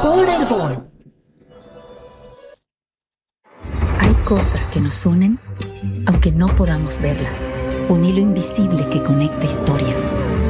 Waterborne. Hay cosas que nos unen, aunque no podamos verlas. Un hilo invisible que conecta historias.